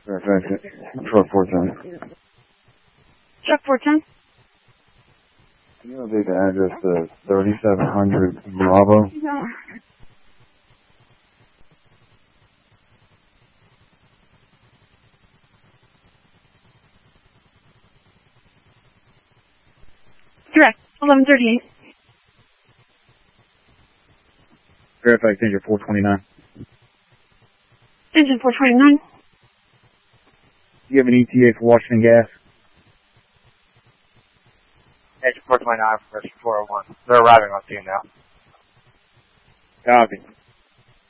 Fairfax, truck 410. Truck 410? Can you update the address to 3700 Bravo? No. Correct. 1138. Fairfax, engine 429. Engine 429. Do you have an ETA for Washington Gas? Engine 429 for 401. They're arriving on scene now. Copy.